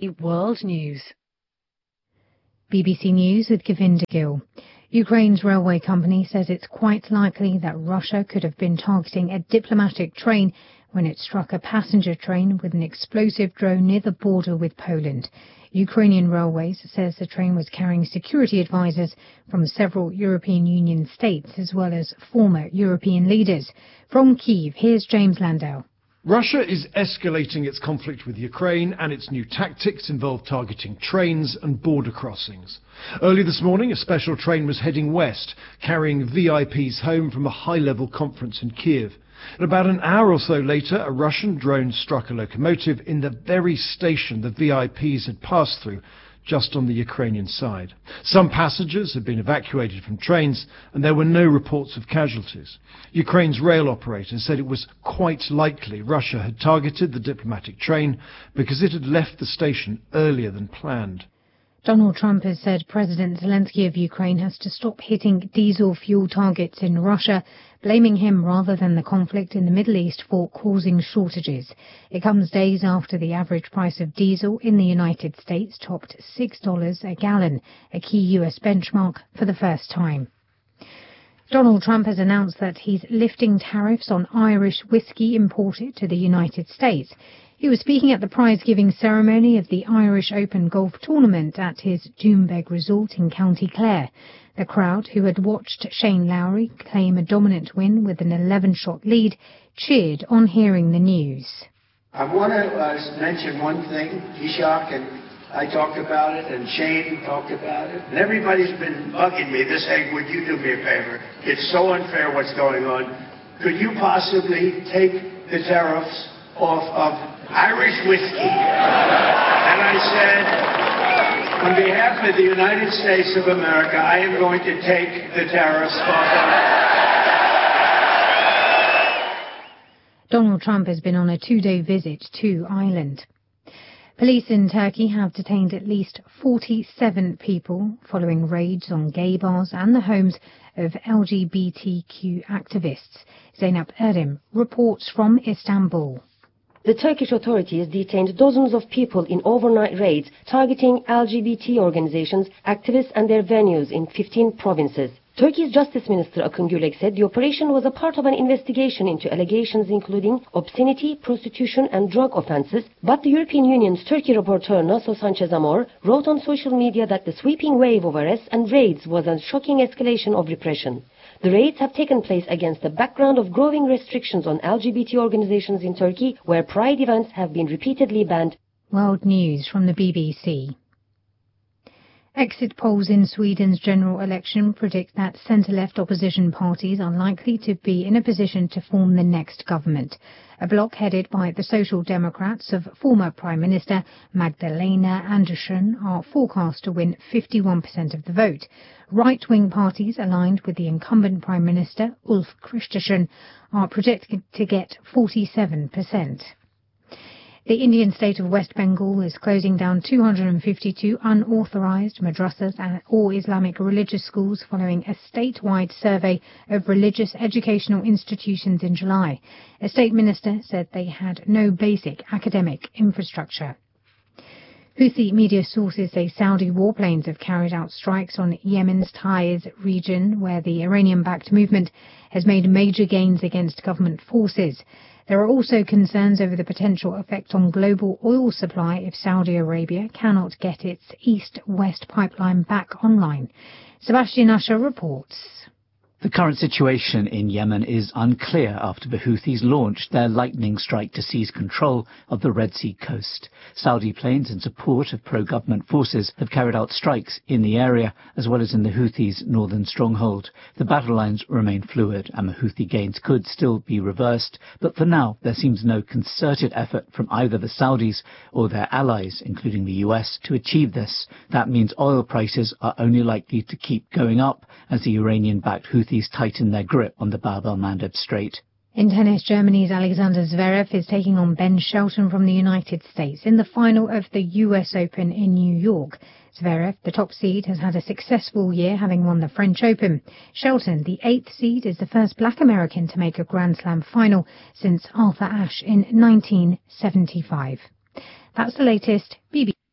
World News. BBC News with Govinda Gill. Ukraine's railway company says it's quite likely that Russia could have been targeting a diplomatic train when it struck a passenger train with an explosive drone near the border with Poland. Ukrainian Railways says the train was carrying security advisors from several European Union states as well as former European leaders. From Kyiv, here's James Landau. Russia is escalating its conflict with Ukraine, and its new tactics involve targeting trains and border crossings. Early this morning, a special train was heading west, carrying VIPs home from a high-level conference in Kyiv. About an hour or so later, a Russian drone struck a locomotive in the very station the VIPs had passed through, just on the Ukrainian side. Some passengers had been evacuated from trains, and there were no reports of casualties. Ukraine's rail operator said it was quite likely Russia had targeted the diplomatic train because it had left the station earlier than planned. Donald Trump has said President Zelensky of Ukraine has to stop hitting diesel fuel targets in Russia, blaming him rather than the conflict in the Middle East for causing shortages. It comes days after the average price of diesel in the United States topped $6 a gallon, a key U.S. benchmark for the first time. Donald Trump has announced that he's lifting tariffs on Irish whiskey imported to the United States. He was speaking at the prize-giving ceremony of the Irish Open golf tournament at his Doonbeg resort in County Clare. The crowd, who had watched Shane Lowry claim a dominant win with an 11-shot lead, cheered on hearing the news. I want to mention one thing. Ishak and I talked about it, and Shane talked about it. And everybody's been bugging me. Hey, would you do me a favor? It's so unfair what's going on. Could you possibly take the tariffs off of Irish whiskey? And I said, on behalf of the United States of America, I am going to take the tariffs off of. Donald Trump has been on a 2-day visit to Ireland. Police in Turkey have detained at least 47 people following raids on gay bars and the homes of LGBTQ activists. Zeynep Erim reports from Istanbul. The Turkish authorities detained dozens of people in overnight raids targeting LGBT organizations, activists and their venues in 15 provinces. Turkey's Justice Minister Akın Gürek said the operation was a part of an investigation into allegations including obscenity, prostitution and drug offenses, but the European Union's Turkey rapporteur Naso Sanchez Amor wrote on social media that the sweeping wave of arrests and raids was a shocking escalation of repression. The raids have taken place against the background of growing restrictions on LGBT organizations in Turkey, where pride events have been repeatedly banned. World News from the BBC. Exit polls in Sweden's general election predict that centre-left opposition parties are likely to be in a position to form the next government. A bloc headed by the Social Democrats of former Prime Minister Magdalena Andersson are forecast to win 51% of the vote. Right-wing parties aligned with the incumbent Prime Minister Ulf Kristersson are projected to get 47%. The Indian state of West Bengal is closing down 252 unauthorized madrasas or Islamic religious schools following a statewide survey of religious educational institutions in July. A state minister said they had no basic academic infrastructure. Houthi media sources say Saudi warplanes have carried out strikes on Yemen's Taiz region, where the Iranian-backed movement has made major gains against government forces. There are also concerns over the potential effect on global oil supply if Saudi Arabia cannot get its east-west pipeline back online. Sebastian Usher reports. The current situation in Yemen is unclear after the Houthis launched their lightning strike to seize control of the Red Sea coast. Saudi planes in support of pro-government forces have carried out strikes in the area as well as in the Houthis' northern stronghold. The battle lines remain fluid and the Houthi gains could still be reversed, but for now there seems no concerted effort from either the Saudis or their allies, including the US, to achieve this. That means oil prices are only likely to keep going up as the Iranian-backed Houthis tighten their grip on the Bab el-Mandeb Strait. In tennis, Germany's Alexander Zverev is taking on Ben Shelton from the United States in the final of the US Open in New York. Zverev, the top seed, has had a successful year, having won the French Open. Shelton, the 8th seed, is the first black American to make a Grand Slam final since Arthur Ashe in 1975. That's the latest. BBC.